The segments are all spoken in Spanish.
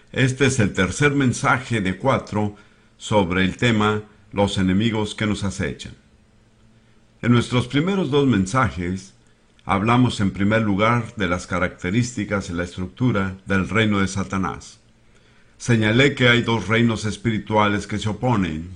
Este es el tercer mensaje de 4 sobre el tema Los enemigos que nos acechan. En nuestros primeros 2 mensajes hablamos en primer lugar de las características y la estructura del reino de Satanás. Señalé que hay 2 reinos espirituales que se oponen: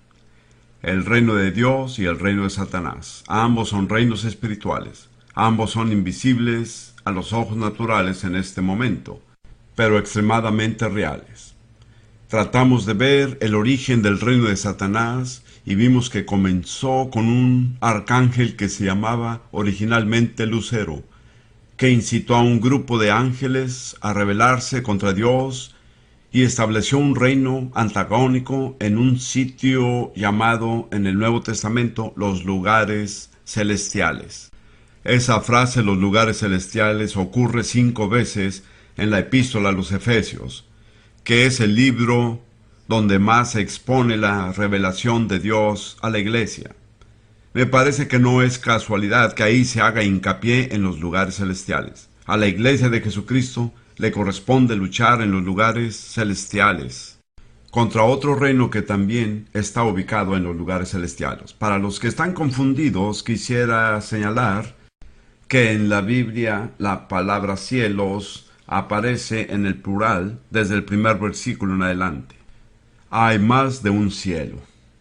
el reino de Dios y el reino de Satanás. Ambos son reinos espirituales. Ambos son invisibles a los ojos naturales en este momento, pero extremadamente reales. Tratamos de ver el origen del reino de Satanás y vimos que comenzó con un arcángel que se llamaba originalmente Lucero, que incitó a un grupo de ángeles a rebelarse contra Dios y estableció un reino antagónico en un sitio llamado en el Nuevo Testamento los lugares celestiales. Esa frase, los lugares celestiales, ocurre 5 veces en la epístola a los Efesios, que es el libro donde más se expone la revelación de Dios a la iglesia. Me parece que no es casualidad que ahí se haga hincapié en los lugares celestiales. A la iglesia de Jesucristo le corresponde luchar en los lugares celestiales contra otro reino que también está ubicado en los lugares celestiales. Para los que están confundidos, quisiera señalar que en la Biblia la palabra cielos aparece en el plural desde el primer versículo en adelante. Hay más de un cielo.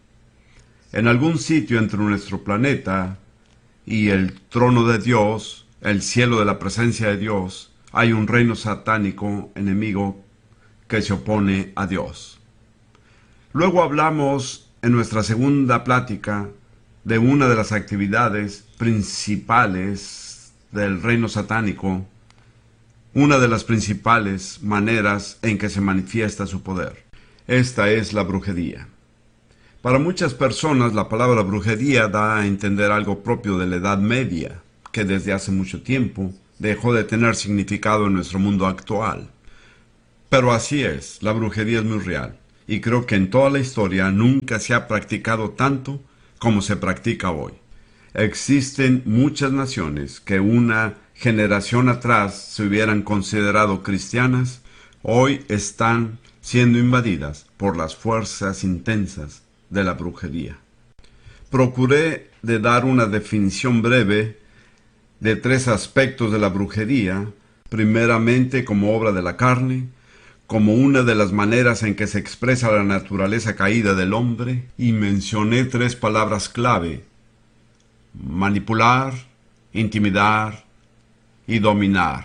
En algún sitio entre nuestro planeta y el trono de Dios, el cielo de la presencia de Dios, hay un reino satánico enemigo que se opone a Dios. Luego hablamos en nuestra segunda plática de una de las actividades principales del reino satánico, una de las principales maneras en que se manifiesta su poder. Esta es la brujería. Para muchas personas la palabra brujería da a entender algo propio de la Edad Media, que desde hace mucho tiempo dejó de tener significado en nuestro mundo actual. Pero así es, la brujería es muy real, y creo que en toda la historia nunca se ha practicado tanto como se practica hoy. Existen muchas naciones que una generación atrás se hubieran considerado cristianas, hoy están siendo invadidas por las fuerzas intensas de la brujería. Procuré de dar una definición breve de 3 aspectos de la brujería, primeramente como obra de la carne, como una de las maneras en que se expresa la naturaleza caída del hombre, y mencioné 3 palabras clave: manipular, intimidar y dominar.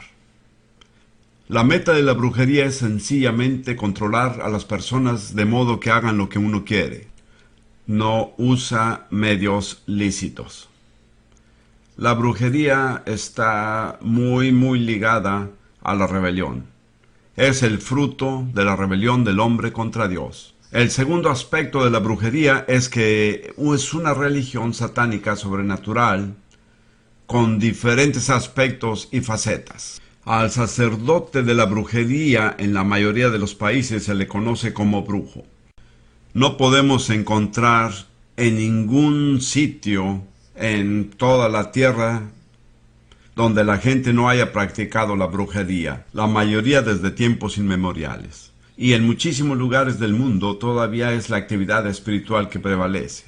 La meta de la brujería es sencillamente controlar a las personas de modo que hagan lo que uno quiere. No usa medios lícitos. La brujería está muy ligada a la rebelión. Es el fruto de la rebelión del hombre contra Dios. El segundo aspecto de la brujería es que es una religión satánica sobrenatural con diferentes aspectos y facetas. Al sacerdote de la brujería en la mayoría de los países se le conoce como brujo. No podemos encontrar en ningún sitio en toda la tierra donde la gente no haya practicado la brujería, la mayoría desde tiempos inmemoriales. Y en muchísimos lugares del mundo todavía es la actividad espiritual que prevalece.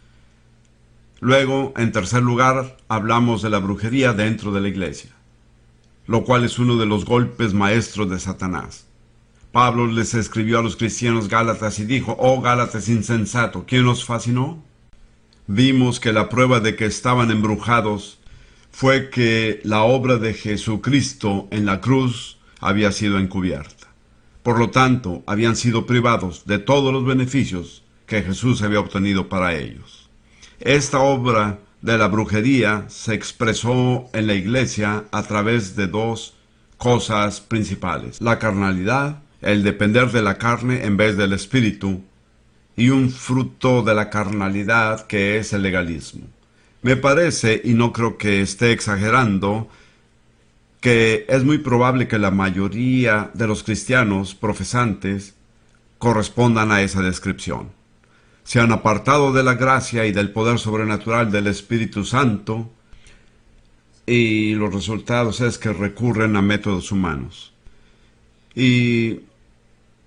Luego, en tercer lugar, hablamos de la brujería dentro de la iglesia, lo cual es uno de los golpes maestros de Satanás. Pablo les escribió a los cristianos gálatas y dijo: «Oh Gálatas insensato, ¿quién los fascinó?». Vimos que la prueba de que estaban embrujados fue que la obra de Jesucristo en la cruz había sido encubierta. Por lo tanto, habían sido privados de todos los beneficios que Jesús había obtenido para ellos. Esta obra de la brujería se expresó en la iglesia a través de 2 cosas principales: la carnalidad, el depender de la carne en vez del espíritu, y un fruto de la carnalidad que es el legalismo. Me parece, y no creo que esté exagerando, que es muy probable que la mayoría de los cristianos profesantes correspondan a esa descripción. Se han apartado de la gracia y del poder sobrenatural del Espíritu Santo, y los resultados es que recurren a métodos humanos. Y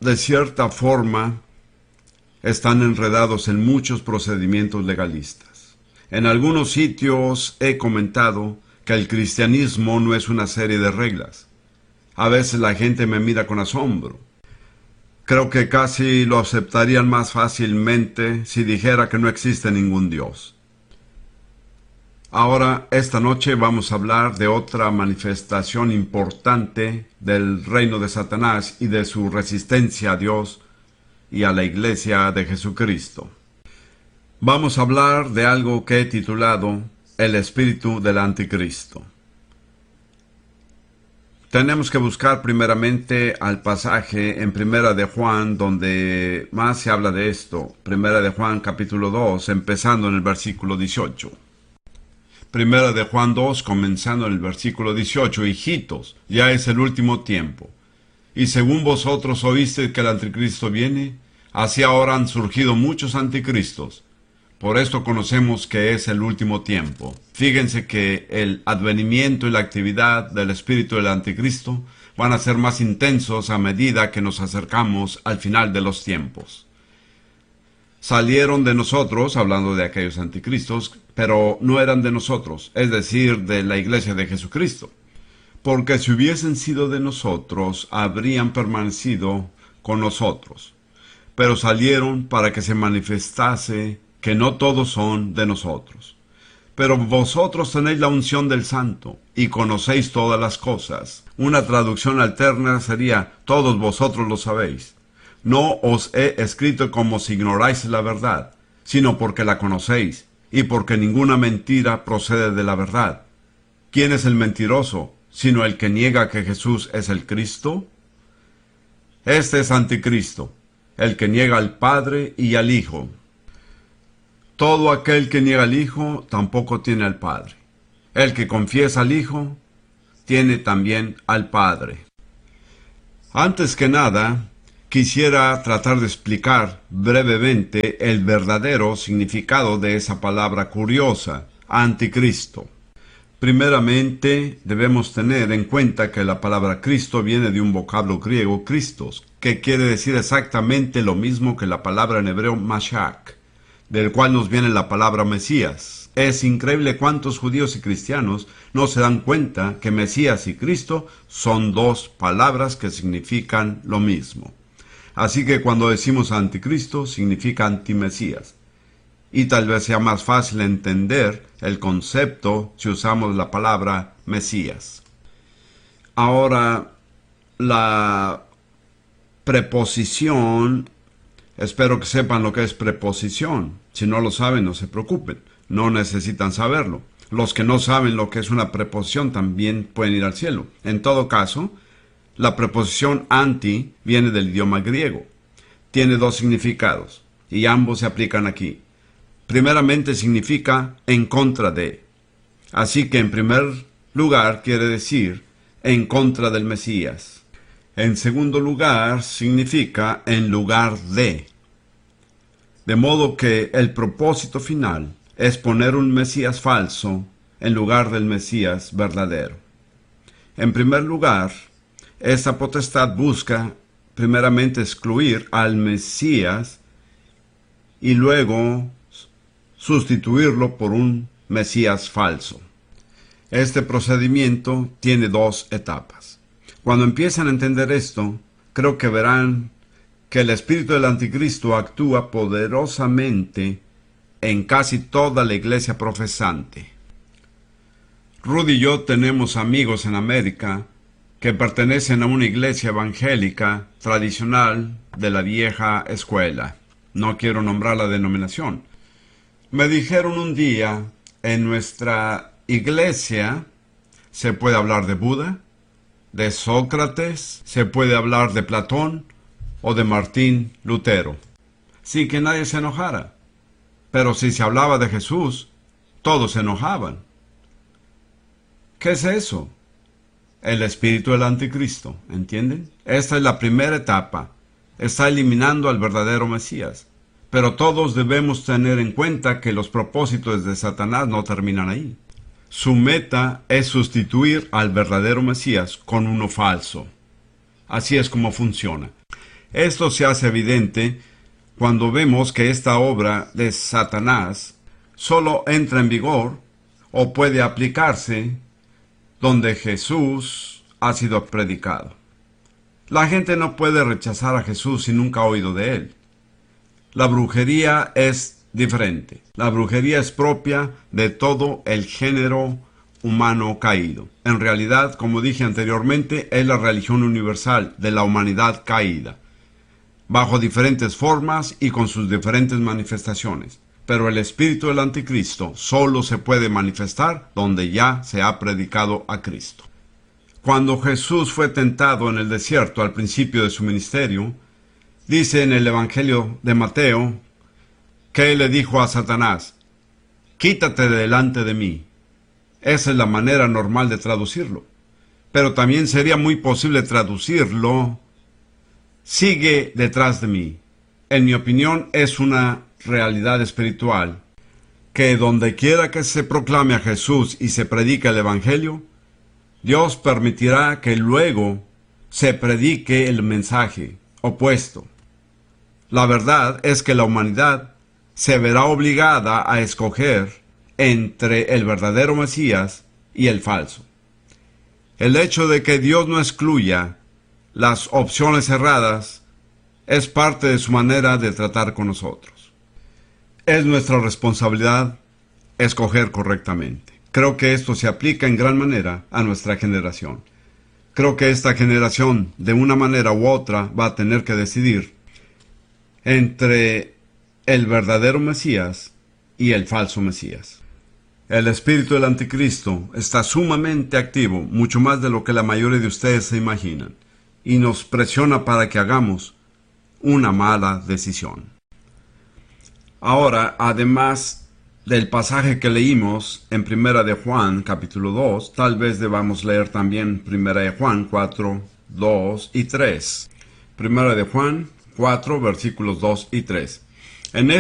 de cierta forma, están enredados en muchos procedimientos legalistas. En algunos sitios he comentado que el cristianismo no es una serie de reglas. A veces la gente me mira con asombro. Creo que casi lo aceptarían más fácilmente si dijera que no existe ningún Dios. Ahora, esta noche vamos a hablar de otra manifestación importante del reino de Satanás y de su resistencia a Dios y a la Iglesia de Jesucristo. Vamos a hablar de algo que he titulado el espíritu del anticristo. Tenemos que buscar primeramente al pasaje en Primera de Juan, donde más se habla de esto. Primera de Juan capítulo 2, empezando en el versículo 18. Primera de Juan 2, comenzando en el versículo 18. Hijitos, ya es el último tiempo. Y según vosotros oísteis que el anticristo viene, así ahora han surgido muchos anticristos. Por esto conocemos que es el último tiempo. Fíjense que el advenimiento y la actividad del espíritu del anticristo van a ser más intensos a medida que nos acercamos al final de los tiempos. Salieron de nosotros, hablando de aquellos anticristos, pero no eran de nosotros, es decir, de la Iglesia de Jesucristo. Porque si hubiesen sido de nosotros, habrían permanecido con nosotros. Pero salieron para que se manifestase que no todos son de nosotros. Pero vosotros tenéis la unción del Santo, y conocéis todas las cosas. Una traducción alterna sería, todos vosotros lo sabéis. No os he escrito como si ignoráis la verdad, sino porque la conocéis, y porque ninguna mentira procede de la verdad. ¿Quién es el mentiroso, sino el que niega que Jesús es el Cristo? Este es anticristo, el que niega al Padre y al Hijo. Todo aquel que niega al Hijo tampoco tiene al Padre. El que confiesa al Hijo tiene también al Padre. Antes que nada, quisiera tratar de explicar brevemente el verdadero significado de esa palabra curiosa, anticristo. Primeramente, debemos tener en cuenta que la palabra Cristo viene de un vocablo griego, Christos, que quiere decir exactamente lo mismo que la palabra en hebreo Mashiach, del cual nos viene la palabra Mesías. Es increíble cuántos judíos y cristianos no se dan cuenta que Mesías y Cristo son dos palabras que significan lo mismo. Así que cuando decimos anticristo, significa antimesías. Y tal vez sea más fácil entender el concepto si usamos la palabra Mesías. Ahora, la preposición, espero que sepan lo que es preposición. Si no lo saben, no se preocupen, no necesitan saberlo. Los que no saben lo que es una preposición también pueden ir al cielo. En todo caso, la preposición anti viene del idioma griego. Tiene dos significados, y ambos se aplican aquí. Primeramente significa en contra de. Así que en primer lugar quiere decir en contra del Mesías. En segundo lugar significa en lugar de. De modo que el propósito final es poner un Mesías falso en lugar del Mesías verdadero. En primer lugar, esta potestad busca primeramente excluir al Mesías y luego sustituirlo por un Mesías falso. Este procedimiento tiene dos etapas. Cuando empiezan a entender esto, creo que verán que el espíritu del anticristo actúa poderosamente en casi toda la iglesia profesante. Rudy y yo tenemos amigos en América que pertenecen a una iglesia evangélica tradicional de la vieja escuela. No quiero nombrar la denominación. Me dijeron un día, en nuestra iglesia se puede hablar de Buda, de Sócrates, se puede hablar de Platón o de Martín Lutero, sin que nadie se enojara. Pero si se hablaba de Jesús, todos se enojaban. ¿Qué es eso? El espíritu del anticristo, ¿entienden? Esta es la primera etapa. Está eliminando al verdadero Mesías. Pero todos debemos tener en cuenta que los propósitos de Satanás no terminan ahí. Su meta es sustituir al verdadero Mesías con uno falso. Así es como funciona. Esto se hace evidente cuando vemos que esta obra de Satanás solo entra en vigor o puede aplicarse donde Jesús ha sido predicado. La gente no puede rechazar a Jesús si nunca ha oído de él. La brujería es diferente. La brujería es propia de todo el género humano caído. En realidad, como dije anteriormente, es la religión universal de la humanidad caída, bajo diferentes formas y con sus diferentes manifestaciones. Pero el espíritu del anticristo solo se puede manifestar donde ya se ha predicado a Cristo. Cuando Jesús fue tentado en el desierto al principio de su ministerio, dice en el Evangelio de Mateo que él le dijo a Satanás: quítate de delante de mí. Esa es la manera normal de traducirlo. Pero también sería muy posible traducirlo: sigue detrás de mí. En mi opinión, es una realidad espiritual que donde quiera que se proclame a Jesús y se predique el Evangelio, Dios permitirá que luego se predique el mensaje opuesto. La verdad es que la humanidad se verá obligada a escoger entre el verdadero Mesías y el falso. El hecho de que Dios no excluya las opciones erradas es parte de su manera de tratar con nosotros. Es nuestra responsabilidad escoger correctamente. Creo que esto se aplica en gran manera a nuestra generación. Creo que esta generación, de una manera u otra, va a tener que decidir entre el verdadero Mesías y el falso Mesías. El espíritu del anticristo está sumamente activo, mucho más de lo que la mayoría de ustedes se imaginan, y nos presiona para que hagamos una mala decisión. Ahora, además del pasaje que leímos en Primera de Juan, capítulo 2, tal vez debamos leer también Primera de Juan 4, 2 y 3. Primera de Juan 4, versículos 2 y 3. En